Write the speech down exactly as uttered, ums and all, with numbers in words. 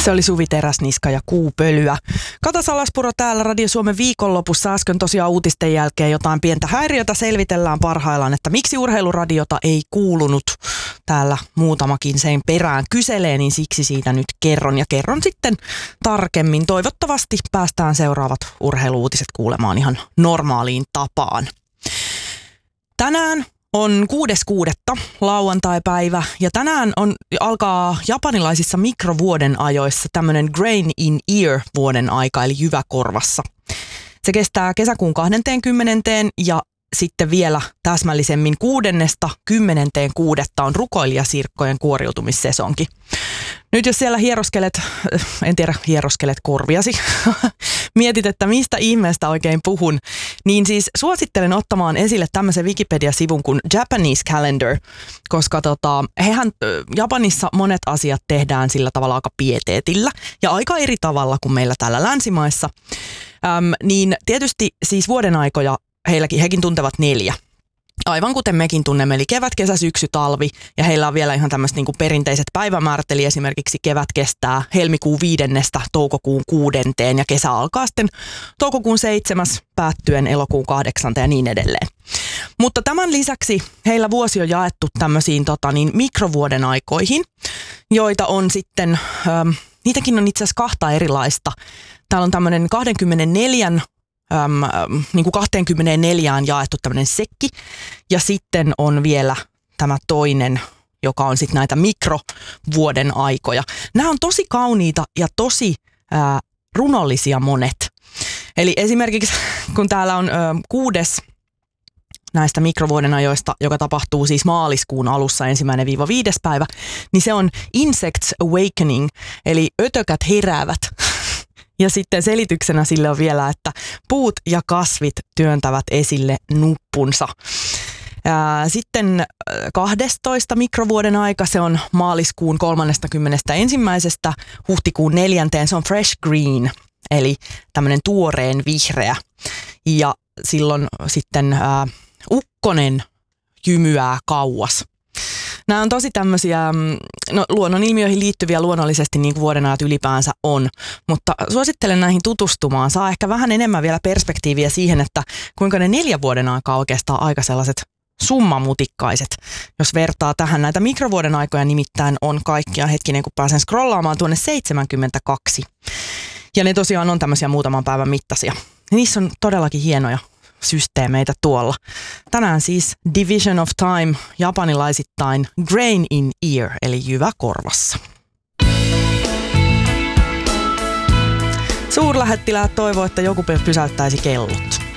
Se oli Suvi Teräsniska ja Kuupölyä. Kata Salaspuro täällä Radio Suomen viikonlopussa. Äsken tosiaan uutisten jälkeen jotain pientä häiriötä selvitellään parhaillaan, että miksi urheiluradiota ei kuulunut. Täällä muutamakin sen perään kyselee, niin siksi siitä nyt kerron. Ja kerron sitten tarkemmin. Toivottavasti päästään seuraavat urheiluutiset kuulemaan ihan normaaliin tapaan. Tänään on kuudes kuudetta lauantai-päivä ja tänään on, alkaa japanilaisissa mikrovuoden ajoissa tämmöinen grain in ear vuoden aika eli jyvä korvassa. Se kestää kesäkuun kaksikymmentä ja sitten vielä täsmällisemmin kuudennesta kymmenenteen kuudetta on rukoilijasirkkojen kuoriutumissesonki. Nyt jos siellä hieroskelet, en tiedä hieroskelet korviasi, mietit, että mistä ihmeestä oikein puhun, niin siis suosittelen ottamaan esille tämmöisen Wikipedia-sivun kuin Japanese Calendar, koska tota, hehän Japanissa monet asiat tehdään sillä tavalla aika pieteetillä ja aika eri tavalla kuin meillä täällä länsimaissa. Öm, niin tietysti siis vuoden aikoja heilläkin, hekin tuntevat neljä. Aivan kuten mekin tunnemme, eli kevät, kesä, syksy, talvi, ja heillä on vielä ihan tämmöiset niin kuin perinteiset päivämäärät, eli esimerkiksi kevät kestää helmikuun viidennestä toukokuun kuudenteen, ja kesä alkaa sitten toukokuun seitsemäs päättyen elokuun kahdeksanteen ja niin edelleen. Mutta tämän lisäksi heillä vuosi on jaettu tämmöisiin tota, niin, mikrovuoden aikoihin, joita on sitten, ähm, niitäkin on itse asiassa kahta erilaista. Täällä on tämmöinen kaksikymmentäneljä Öm, niin kuin kaksikymmentäneljään jaettu tämmöinen sekki ja sitten on vielä tämä toinen, joka on sitten näitä mikrovuoden aikoja. Nämä on tosi kauniita ja tosi ää, runollisia monet. Eli esimerkiksi kun täällä on ö, kuudes näistä mikrovuoden ajoista, joka tapahtuu siis maaliskuun alussa ensimmäinen viiva viides päivä, niin se on Insects Awakening, eli ötökät heräävät. Ja sitten selityksenä sille on vielä, että puut ja kasvit työntävät esille nuppunsa. Sitten kahdestoista mikrovuoden aika, se on maaliskuun kolmannesta ensimmäisestä huhtikuun neljänteen, se on fresh green, eli tämmöinen tuoreen vihreä. Ja silloin sitten ää, ukkonen jymyää kauas. Nämä on tosi tämmöisiä no, luonnonilmiöihin liittyviä luonnollisesti niin kuin vuodenajat ylipäänsä on, mutta suosittelen näihin tutustumaan. Saa ehkä vähän enemmän vielä perspektiiviä siihen, että kuinka ne neljä vuoden aikaa oikeastaan aika sellaiset summamutikkaiset, jos vertaa tähän. Näitä mikrovuoden aikoja nimittäin on kaikkia hetkinen, kun pääsen scrollaamaan tuonne seitsemänkymmentäkaksi. Ja ne tosiaan on tämmöisiä muutaman päivän mittaisia. Niissä on todellakin hienoja systeemeitä tuolla. Tänään siis Division of Time japanilaisittain grain in ear eli jyvä korvassa. Suurlähettiläät toivoo, että joku pysäyttäisi kellot.